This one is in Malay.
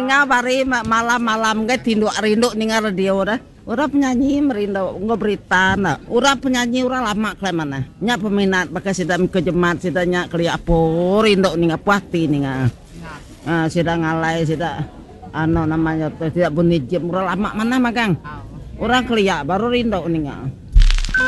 ninga bari malam-malam ge rindu ninga radio dah. Ura penyanyi merindu nggak berita na. Ura penyanyi ura lama kemana? Nya peminat pakai sida kejemat sida nya kelia apa rindu ninga puati ninga. Sida ngalai sida namanya tidak bunyi jam ura lama mana magang. Orang kelia baru rindu ninga.